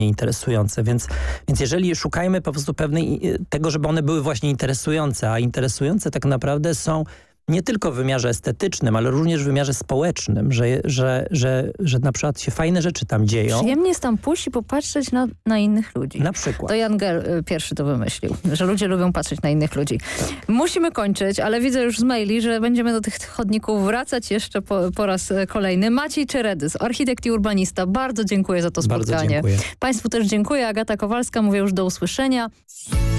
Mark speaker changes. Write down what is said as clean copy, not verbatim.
Speaker 1: interesujące, więc jeżeli szukajmy po prostu tego, żeby one były właśnie interesujące, a interesujące tak naprawdę są nie tylko w wymiarze estetycznym, ale również w wymiarze społecznym, że na przykład się fajne rzeczy tam dzieją.
Speaker 2: Przyjemnie jest tam pójść i popatrzeć na innych ludzi.
Speaker 1: Na przykład.
Speaker 2: To Jan Gehl pierwszy to wymyślił, że ludzie lubią patrzeć na innych ludzi. Musimy kończyć, ale widzę już z maili, że będziemy do tych chodników wracać jeszcze po raz kolejny. Maciej Czeredys, architekt i urbanista. Bardzo dziękuję za to spotkanie.
Speaker 1: Bardzo dziękuję.
Speaker 2: Państwu też dziękuję. Agata Kowalska, mówię już do usłyszenia.